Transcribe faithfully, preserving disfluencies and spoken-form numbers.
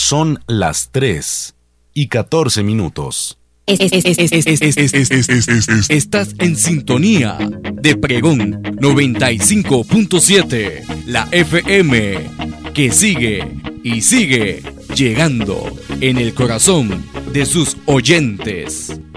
Son las tres y catorce minutos. Estás en sintonía de Pregón noventa y cinco punto siete, la F M, que sigue y sigue llegando en el corazón de sus oyentes.